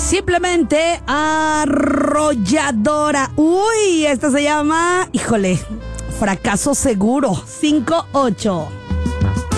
Simplemente arrolladora. Uy, esta se llama, híjole, fracaso seguro. 5-8.